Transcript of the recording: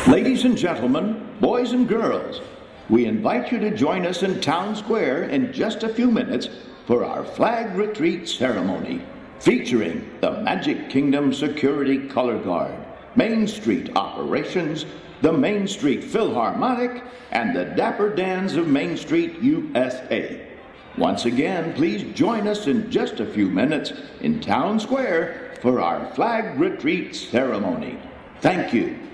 Ladies and gentlemen, boys and girls, we invite you to join us in Town Square in just a few minutes for our flag retreat ceremony, featuring the Magic Kingdom Security Color Guard, Main Street Operations, the Main Street Philharmonic, and the Dapper Dans of Main Street, USA. Once again, please join us in just a few minutes in Town Square for our flag retreat ceremony. Thank you.